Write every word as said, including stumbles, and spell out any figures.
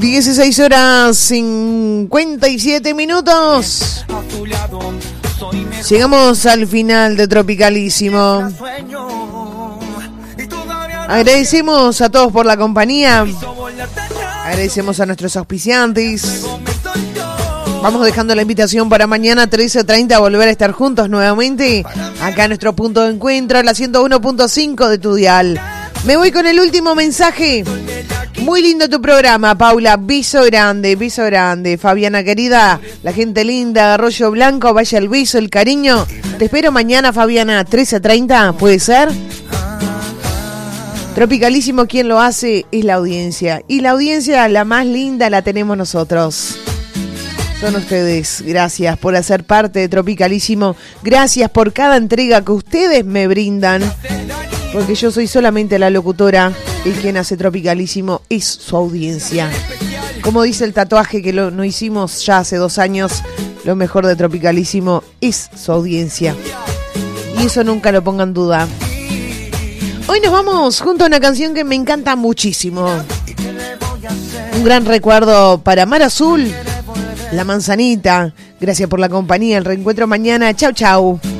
dieciséis horas cincuenta y siete minutos. Llegamos al final de Tropicalísimo. Agradecemos a todos por la compañía. Agradecemos a nuestros auspiciantes. Vamos dejando la invitación para mañana trece treinta a volver a estar juntos nuevamente acá en nuestro punto de encuentro, la ciento uno punto cinco de tu dial. Me voy con el último mensaje. Muy lindo tu programa, Paula. Beso grande, beso grande. Fabiana querida, la gente linda, Arroyo Blanco, vaya el beso, el cariño. Te espero mañana, Fabiana, trece treinta, ¿puede ser? Tropicalísimo, quien lo hace es la audiencia. Y la audiencia, la más linda, la tenemos nosotros. Son ustedes. Gracias por hacer parte de Tropicalísimo. Gracias por cada entrega que ustedes me brindan. Porque yo soy solamente la locutora y quien hace Tropicalísimo es su audiencia. Como dice el tatuaje que lo, no hicimos ya hace dos años, lo mejor de Tropicalísimo es su audiencia. Y eso nunca lo pongan en duda. Hoy nos vamos junto a una canción que me encanta muchísimo. Un gran recuerdo para Mar Azul, La Manzanita. Gracias por la compañía. El reencuentro mañana. Chau, chau.